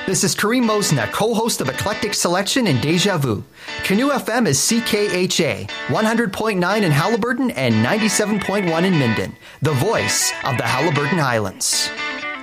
This is Kareem Mosna, co-host of Eclectic Selection and Deja Vu. Canoe FM is CKHA, 100.9 in Haliburton and 97.1 in Minden, the voice of the Haliburton Highlands.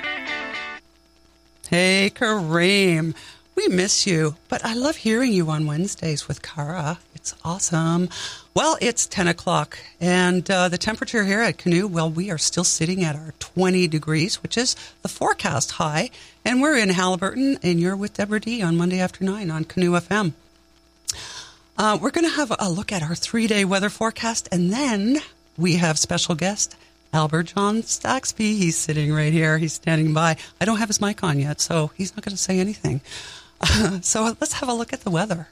Hey, Kareem. We miss you, but I love hearing you on Wednesdays with Kara. It's awesome. Well, it's 10 o'clock, and the temperature here at Canoe, well, we are still sitting at our 20 degrees, which is the forecast high, and we're in Haliburton, and you're with Deborah D on Monday after 9 on Canoe FM. We're going to have a look at our 3-day weather forecast, and then we have special guest Albert John Saxby. He's sitting right here. He's standing by. I don't have his mic on yet, so he's not going to say anything. So let's have a look at the weather.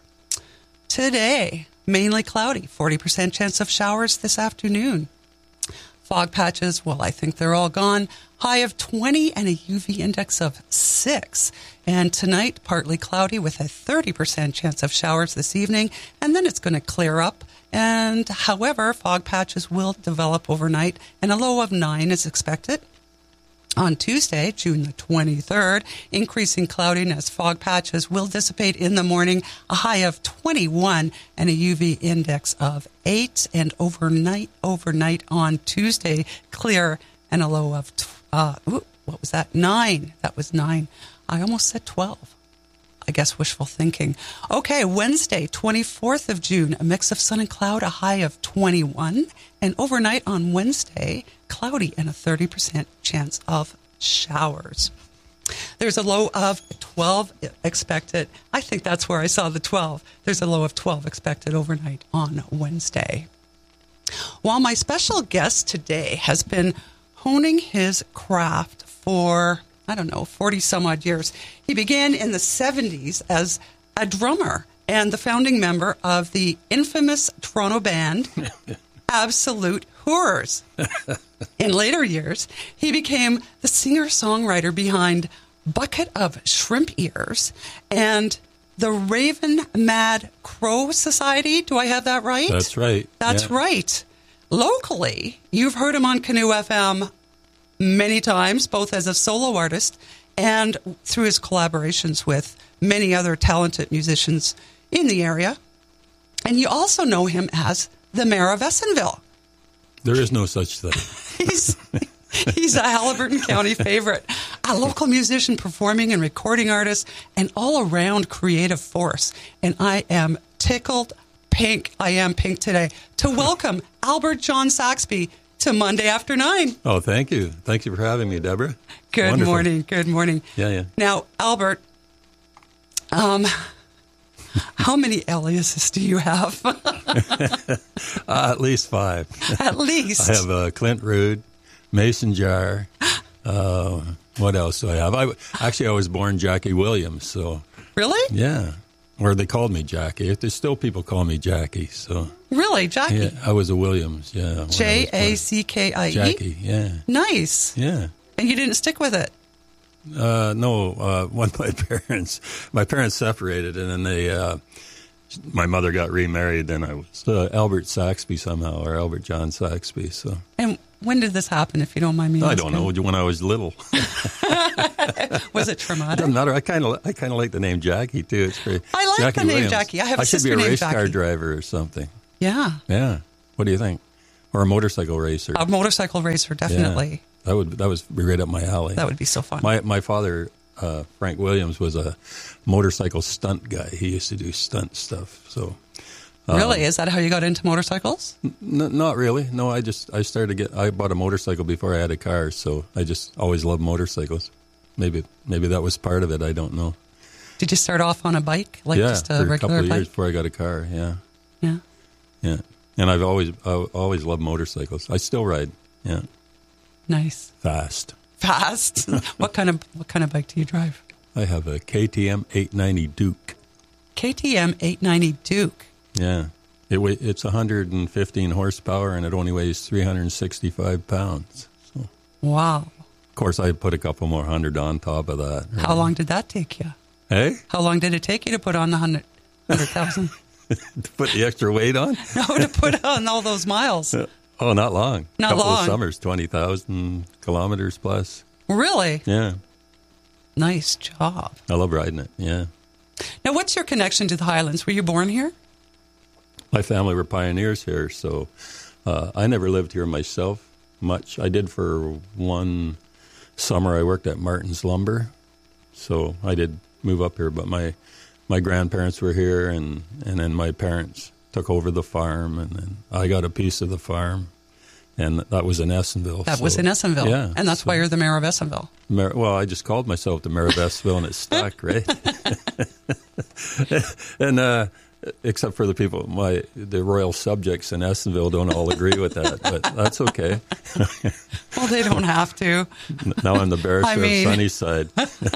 Today, mainly cloudy, 40% chance of showers this afternoon. Fog patches, well, I think they're all gone. High of 20 and a UV index of 6. And tonight, partly cloudy with a 30% chance of showers this evening. And then it's going to clear up. And however, fog patches will develop overnight and a low of 9 is expected. On Tuesday, June the 23rd, increasing cloudiness. Fog patches will dissipate in the morning, a high of 21 and a UV index of 8. And overnight on Tuesday, clear and a low of, what was that? 9. That was 9. I almost said 12. I guess wishful thinking. Okay, Wednesday, 24th of June, a mix of sun and cloud, a high of 21. And overnight on Wednesday, cloudy and a 30% chance of showers. There's a low of 12 expected. I think that's where I saw the 12. There's a low of 12 expected overnight on Wednesday. While my special guest today has been honing his craft for 40 some odd years. He began in the 70s as a drummer and the founding member of the infamous Toronto band, Absolute Horrors. In later years, he became the singer-songwriter behind Bucket of Shrimp Ears and the Raven Mad Crow Society. Do I have that right? That's right. That's right. Locally, you've heard him on Canoe FM many times, both as a solo artist and through his collaborations with many other talented musicians in the area. And you also know him as the Mayor of Essenville. There is no such thing. He's a Haliburton County favorite, a local musician, performing and recording artist, an all-around creative force. And I am tickled pink. I am pink today to welcome Albert John Saxby to Monday after 9. Oh, thank you. Thank you for having me, Deborah. Good Wonderful. morning. Good morning. Yeah. Now, Albert, how many aliases do you have? At least 5. At least. I have Clint Rude, Mason Jar. What else do I have? I was born Jackie Williams. So Really? Yeah. Or they called me Jackie. There's still people call me Jackie. So Really, Jackie? yeah, I was a Williams. Yeah. Jackie? Jackie. Yeah. Nice. Yeah. And you didn't stick with it? No. One of my parents separated, and then my mother got remarried. Then I was Albert Saxby somehow, or Albert John Saxby. So. And when did this happen, if you don't mind me asking? I don't know. When I was little. Was it traumatic? Doesn't matter. I kind of like the name Jackie too. It's great. I like Jackie the name Williams. Jackie. I have a should sister be a named race Jackie. car driver or something. Yeah. Yeah. What do you think? Or a motorcycle racer? A motorcycle racer, definitely. Yeah. That was right up my alley. That would be so fun. My father, Frank Williams, was a motorcycle stunt guy. He used to do stunt stuff. So. Really? Is that how you got into motorcycles? Not really. No, I bought a motorcycle before I had a car, so I just always loved motorcycles. Maybe that was part of it. I don't know. Did you start off on a bike, just a for regular a couple of bike? years before I got a car. Yeah. Yeah. Yeah. And I've always loved motorcycles. I still ride. Yeah. Nice. Fast. What kind of bike do you drive? I have a KTM 890 Duke. KTM 890 Duke. Yeah. It's 115 horsepower, and it only weighs 365 pounds. So. Wow. Of course, I put a couple more hundred on top of that. Right? How long did that take you? Hey? How long did it take you to put on the 100,000? To put the extra weight on? No, to put on all those miles. Oh, not long. Not couple long. of summers, 20,000 kilometers plus. Really? Yeah. Nice job. I love riding it, yeah. Now, what's your connection to the Highlands? Were you born here? My family were pioneers here, so I never lived here myself much. I did for one summer. I worked at Martin's Lumber, so I did move up here. But my grandparents were here, and then my parents took over the farm, and then I got a piece of the farm, and that was in Essenville. That was in Essenville, yeah. And that's why you're the mayor of Essenville. Well, I just called myself the mayor of Essenville, and it stuck, right? And except for the people, the royal subjects in Essenville don't all agree with that, but that's okay. Well, they don't have to. Now I'm the barrister of Sunnyside.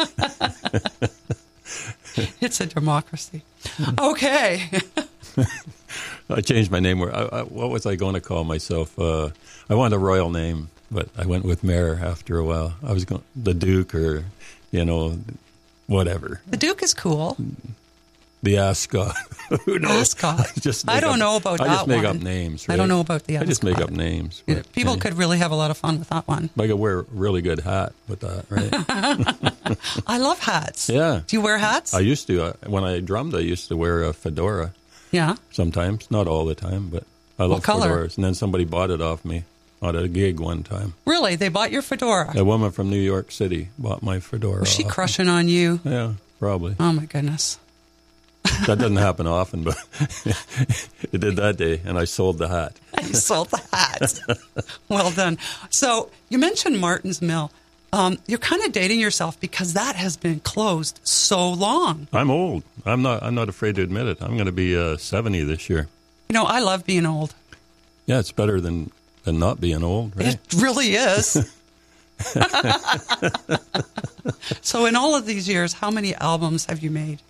It's a democracy. Okay. I changed my name. What was I going to call myself? I wanted a royal name, but I went with mayor after a while. I was going the Duke or, whatever. The Duke is cool. The Ascot. Who knows? Ascot. I don't know about that one. I just make up names, right? I don't know about the Ascot. I just make up names. But, people could really have a lot of fun with that one. I could wear a really good hat with that, right? I love hats. Yeah. Do you wear hats? I used to. When I drummed, I used to wear a fedora. Yeah. Sometimes. Not all the time, but I love fedoras. And then somebody bought it off me at a gig one time. Really? They bought your fedora? A woman from New York City bought my fedora. Was she crushing on you? Yeah, probably. Oh, my goodness. That doesn't happen often, but it did that day, and I sold the hat. You sold the hat. Well done. So you mentioned Martin's Mill. You're kind of dating yourself because that has been closed so long. I'm old. I'm not afraid to admit it. I'm going to be 70 this year. I love being old. Yeah, it's better than not being old, right? It really is. So in all of these years, how many albums have you made?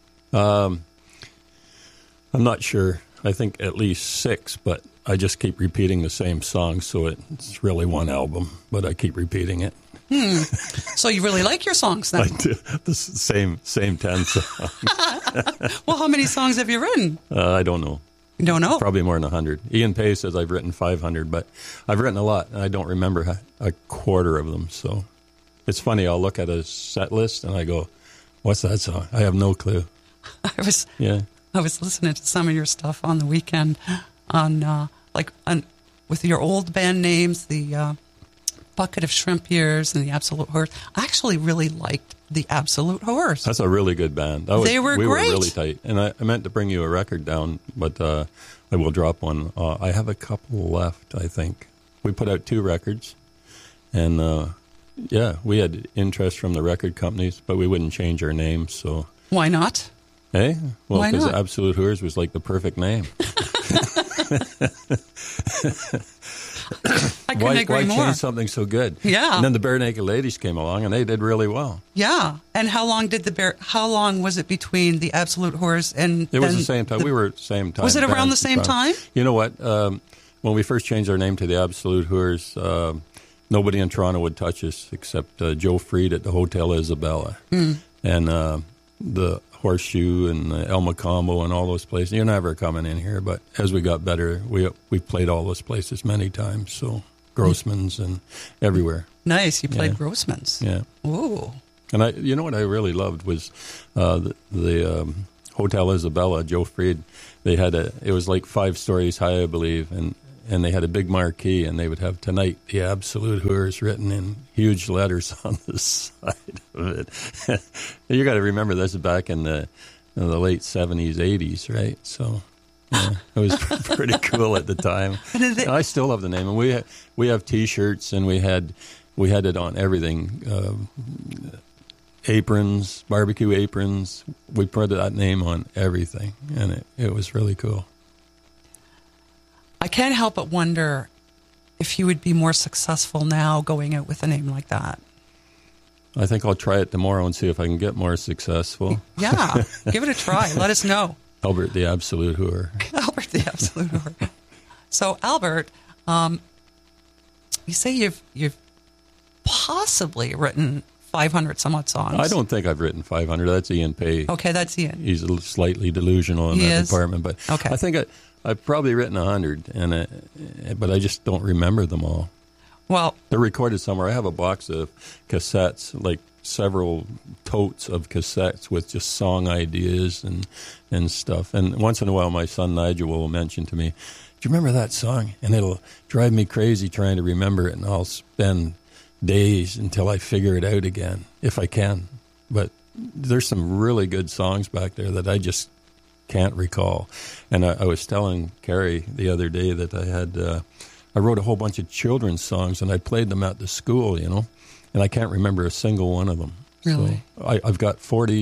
I'm not sure. I think at least 6, but I just keep repeating the same song, so it's really one album, but I keep repeating it. So you really like your songs then? I do. The same 10 songs. Well, how many songs have you written? I don't know. You don't know? Probably more than 100. Ian Pay says I've written 500, but I've written a lot, and I don't remember a quarter of them. So it's funny. I'll look at a set list, and I go, what's that song? I have no clue. I was listening to some of your stuff on the weekend with your old band names, the Bucket of Shrimp Ears and the Absolute Horrors. I actually really liked the Absolute Horrors. That's a really good band. They were great. We were really tight. And I meant to bring you a record down, but I will drop one. I have a couple left, I think. We put out 2 records. And, we had interest from the record companies, but we wouldn't change our names. So why not? Hey? Well, why because not? Absolute Horrors was like the perfect name. I couldn't agree more. Why change something so good? Yeah. And then the Bare Naked Ladies came along, and they did really well. Yeah. And how long was it between the Absolute Horrors and It was the same time. We were same time. Was it around the same time? You know what? When we first changed our name to the Absolute Horrors, nobody in Toronto would touch us except Joe Freed at the Hotel Isabella. And the Horseshoe and the El Macombo and all those places. You're never coming in here, but as we got better, we played all those places many times. So Grossman's and everywhere. Nice, you played Grossman's. Yeah. Ooh. And you know what I really loved was the Hotel Isabella. Joe Freed. They had it was like 5 stories high, I believe, and they had a big marquee, and they would have "Tonight, the Absolute Horrors" written in huge letters on the side of it. You got to remember this is back in the late 70s, 80s, right? So it was pretty cool at the time. I still love the name, and we have T-shirts, and we had it on everything. Aprons, barbecue aprons. We put that name on everything, and it was really cool. I can't help but wonder if you would be more successful now going out with a name like that. I think I'll try it tomorrow and see if I can get more successful. Yeah, give it a try. Let us know. Albert the Absolute Whore. Albert the Absolute Whore. So, Albert, you say you've possibly written 500 some odd songs. I don't think I've written 500. That's Ian Pay. Okay, that's Ian. He's slightly delusional in that department, but okay. I think I've probably written 100, but I just don't remember them all. Well, they're recorded somewhere. I have a box of cassettes, like several totes of cassettes with just song ideas and stuff. And once in a while, my son Nigel will mention to me, "Do you remember that song?" And it'll drive me crazy trying to remember it, and I'll spend days until I figure it out again, if I can. But there's some really good songs back there that I just can't recall. And I was telling Carrie the other day that I wrote a whole bunch of children's songs, and I played them at the school, and I can't remember a single one of them. Really? So I've got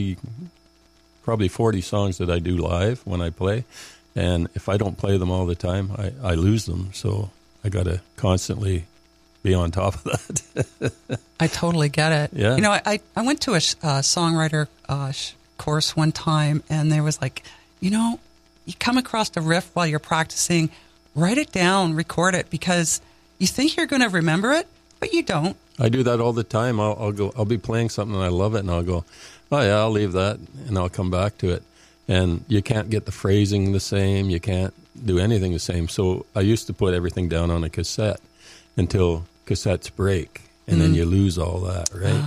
probably 40 songs that I do live when I play, and if I don't play them all the time, I lose them. So I got to constantly be on top of that. I totally get it. Yeah. I went to a songwriter course one time, and there was like, you come across the riff while you're practicing, write it down, record it, because you think you're going to remember it, but you don't. I do that all the time. I'll be playing something and I love it, and I'll go, "Oh yeah, I'll leave that," and I'll come back to it. And you can't get the phrasing the same. You can't do anything the same. So I used to put everything down on a cassette until cassettes break, and then you lose all that, right?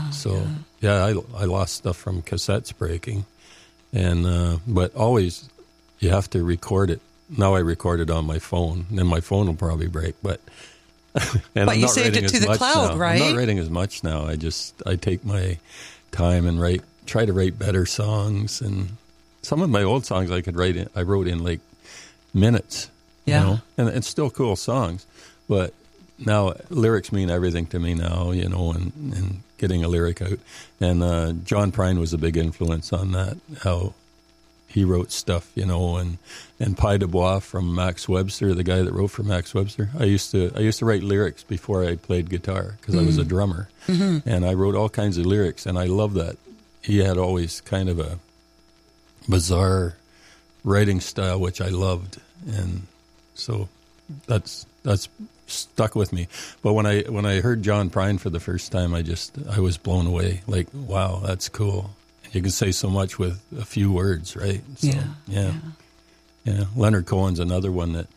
I lost stuff from cassettes breaking, and but always you have to record it. Now I record it on my phone, and then my phone will probably break, but. And but you saved it to the cloud, right? I'm not writing as much now. I take my time and try to write better songs. And some of my old songs I wrote in like minutes. Yeah. And it's still cool songs. But now lyrics mean everything to me now, and getting a lyric out. And John Prine was a big influence on that, how he wrote stuff, and Pi Dubois from Max Webster, the guy that wrote for Max Webster. I used to write lyrics before I played guitar because I was a drummer, and I wrote all kinds of lyrics, and I love that. He had always kind of a bizarre writing style, which I loved, and so that's stuck with me. But when I heard John Prine for the first time, I was blown away. Like, wow, that's cool. You can say so much with a few words, right? So, yeah. Leonard Cohen's another one that,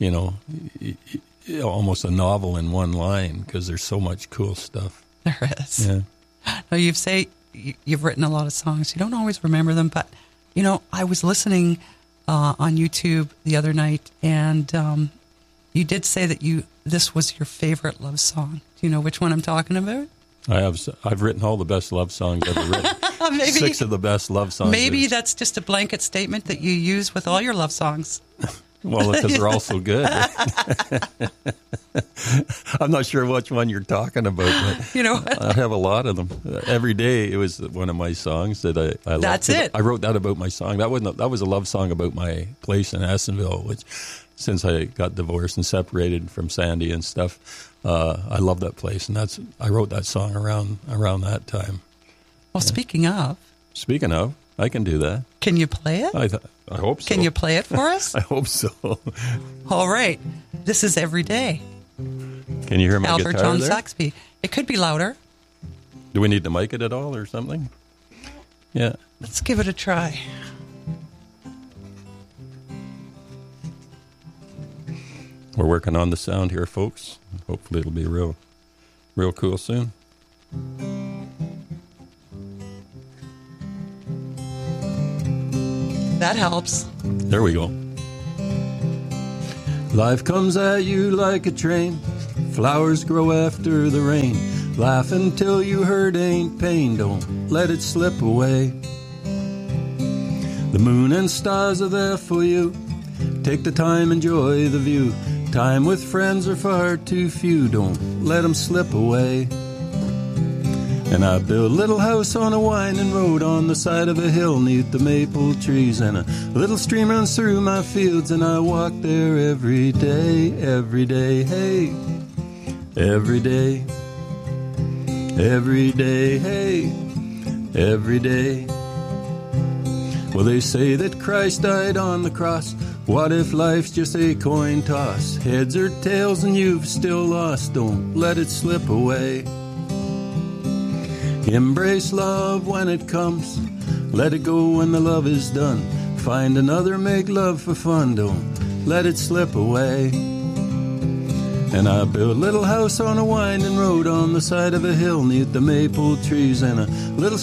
almost a novel in one line because there's so much cool stuff. There is. Yeah. Now, you've written a lot of songs. You don't always remember them, but, I was listening on YouTube the other night, and you did say that this was your favorite love song. Do you know which one I'm talking about? I've written all the best love songs ever written. Maybe 6 of the best love songs. Maybe that's just a blanket statement that you use with all your love songs. Well, because they're all so good. I'm not sure which one you're talking about, but I have a lot of them. Every Day, it was one of my songs that I loved. That's it. I wrote that about my song. That was a love song about my place in Essenville, which since I got divorced and separated from Sandy and stuff, I love that place, and I wrote that song around that time. Well, speaking of, I can do that. Can you play it? I hope so. Can you play it for us? I hope so. All right. This is Every Day. Can you hear my Albert guitar John there? Saxby. It could be louder. Do we need to mic it at all or something? Yeah. Let's give it a try. We're working on the sound here, folks. Hopefully it'll be real cool soon. That helps. There we go. Life comes at you like a train. Flowers grow after the rain. Laugh until you hurt ain't pain. Don't let it slip away. The moon and stars are there for you. Take the time, enjoy the view. Time with friends are far too few. Don't let them slip away. And I built a little house on a winding road on the side of a hill neath the maple trees. And a little stream runs through my fields, and I walk there every day, hey. Every day, hey, every day. Well, they say that Christ died on the cross. What if life's just a coin toss? Heads or tails and you've still lost. Don't let it slip away. Embrace love when it comes. Let it go when the love is done. Find another, make love for fun. Don't let it slip away. And I built a little house on a winding road on the side of a hill 'neath the maple trees, and a little